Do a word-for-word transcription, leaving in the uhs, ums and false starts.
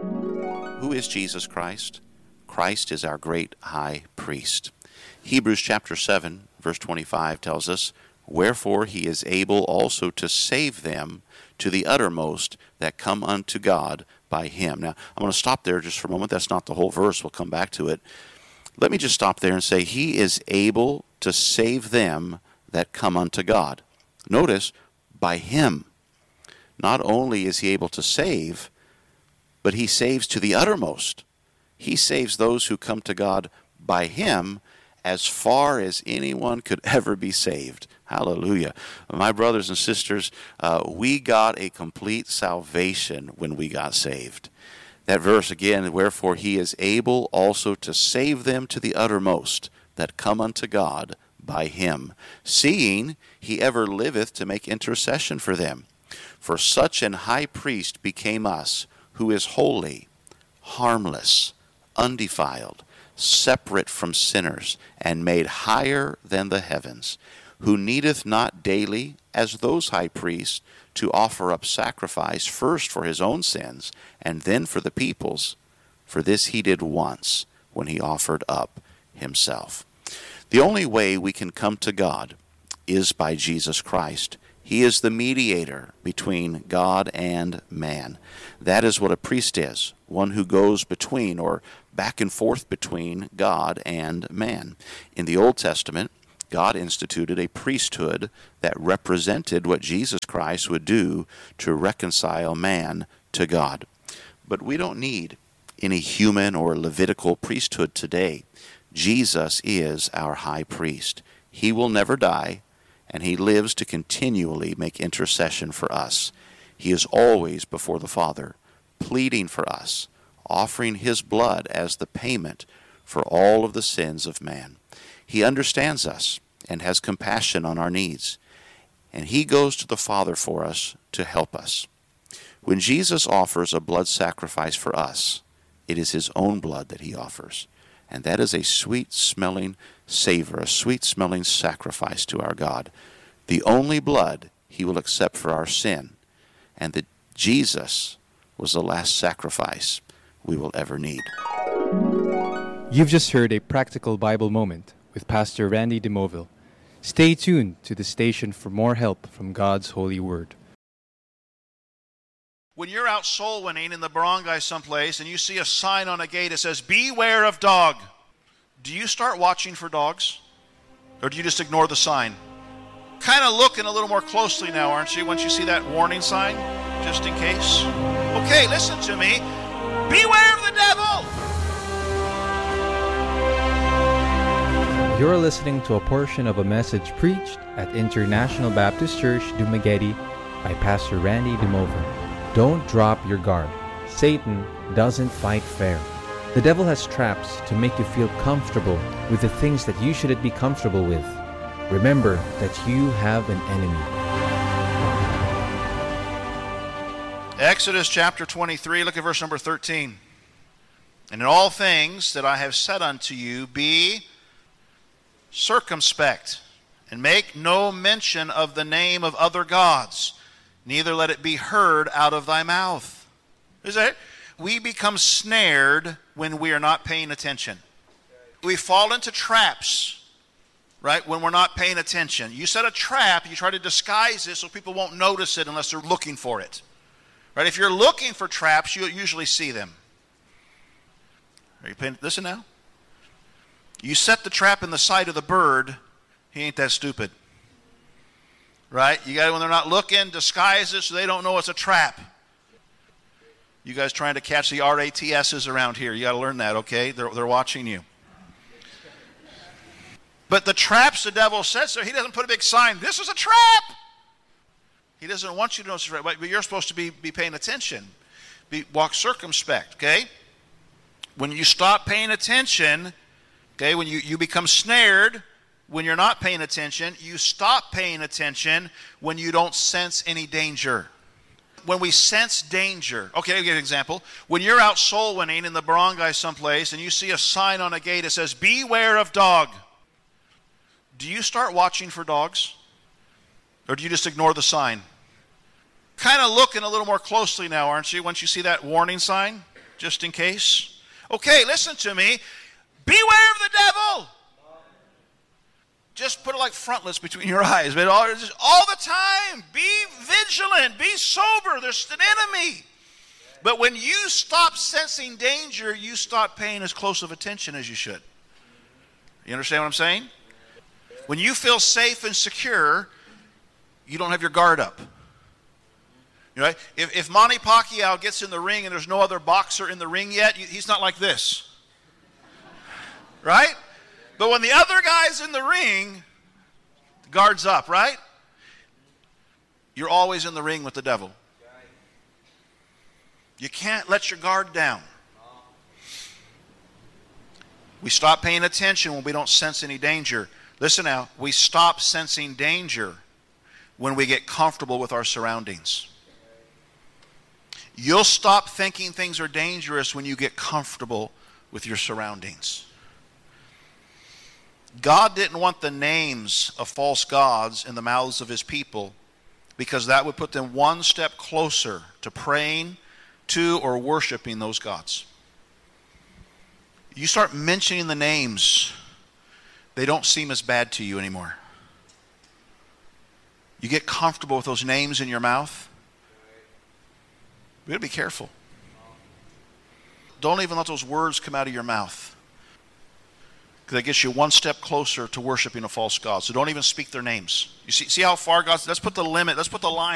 Who is Jesus Christ? Christ is our great high priest. Hebrews chapter seven, verse twenty-five tells us, "Wherefore he is able also to save them to the uttermost that come unto God by him." Now, I'm going to stop there just for a moment. That's not the whole verse. We'll come back to it. Let me just stop there and say, he is able to save them that come unto God. Notice, by him. Not only is he able to save, but he saves to the uttermost. He saves those who come to God by him as far as anyone could ever be saved. Hallelujah. My brothers and sisters, uh, we got a complete salvation when we got saved. That verse again, "Wherefore he is able also to save them to the uttermost that come unto God by him, seeing he ever liveth to make intercession for them. For such an high priest became us, who is holy, harmless, undefiled, separate from sinners, and made higher than the heavens, who needeth not daily, as those high priests, to offer up sacrifice first for his own sins, and then for the people's. For this he did once, when he offered up himself." The only way we can come to God is by Jesus Christ. He is the mediator between God and man. That is what a priest is, one who goes between or back and forth between God and man. In the Old Testament, God instituted a priesthood that represented what Jesus Christ would do to reconcile man to God. But we don't need any human or Levitical priesthood today. Jesus is our high priest. He will never die, and he lives to continually make intercession for us. He is always before the Father, pleading for us, offering his blood as the payment for all of the sins of man. He understands us and has compassion on our needs, and he goes to the Father for us to help us. When Jesus offers a blood sacrifice for us, it is his own blood that he offers, and that is a sweet-smelling savor, a sweet-smelling sacrifice to our God. The only blood he will accept for our sin, and that Jesus was the last sacrifice we will ever need. You've just heard a practical Bible moment with Pastor Randy DeMoville. Stay tuned to the station for more help from God's holy word. When you're out soul winning in the barangay someplace and you see a sign on a gate that says, "Beware of dog," do you start watching for dogs? Or do you just ignore the sign? Kind of looking a little more closely now, aren't you, once you see that warning sign, just in case? Okay, listen to me. Beware of the devil! You're listening to a portion of a message preached at International Baptist Church, Dumaguete by Pastor Randy DeMoville. Don't drop your guard. Satan doesn't fight fair. The devil has traps to make you feel comfortable with the things that you shouldn't be comfortable with. Remember that you have an enemy. Exodus chapter twenty-three, look at verse number thirteen. "And in all things that I have said unto you, be circumspect, and make no mention of the name of other gods, neither let it be heard out of thy mouth." Is that it? We become snared when we are not paying attention. We fall into traps, right, when we're not paying attention. You set a trap, you try to disguise it so people won't notice it unless they're looking for it. Right? If you're looking for traps, you'll usually see them. Are you paying? Listen now. You set the trap in the sight of the bird, he ain't that stupid. Right? You got to, when they're not looking, disguise it so they don't know it's a trap. You guys trying to catch the R A T S's around here. You got to learn that, okay? They're, they're watching you. But the traps the devil sets there, he doesn't put a big sign, "This is a trap." He doesn't want you to know it's a trap, but you're supposed to be, be paying attention. Be, walk circumspect, okay? When you stop paying attention, okay, when you, you become snared, when you're not paying attention, you stop paying attention when you don't sense any danger. When we sense danger, okay, I'll give you an example. When you're out soul winning in the barangay someplace and you see a sign on a gate that says, "Beware of dog," do you start watching for dogs? Or do you just ignore the sign? Kind of looking a little more closely now, aren't you, once you see that warning sign, just in case? Okay, listen to me. Beware of the devil. Just put it like frontlets between your eyes. But all, just all the time, be vigilant, be sober. There's an enemy. But when you stop sensing danger, you stop paying as close of attention as you should. You understand what I'm saying? When you feel safe and secure, you don't have your guard up. You know, if, if Manny Pacquiao gets in the ring and there's no other boxer in the ring yet, he's not like this. Right? But when the other guy's in the ring, the guard's up, right? You're always in the ring with the devil. You can't let your guard down. We stop paying attention when we don't sense any danger. Listen now, we stop sensing danger when we get comfortable with our surroundings. You'll stop thinking things are dangerous when you get comfortable with your surroundings. God didn't want the names of false gods in the mouths of his people because that would put them one step closer to praying to or worshiping those gods. You start mentioning the names, they don't seem as bad to you anymore. You get comfortable with those names in your mouth. We got to be careful. Don't even let those words come out of your mouth, because that gets you one step closer to worshiping a false god. So don't even speak their names. You see, see how far God's, let's put the limit, let's put the line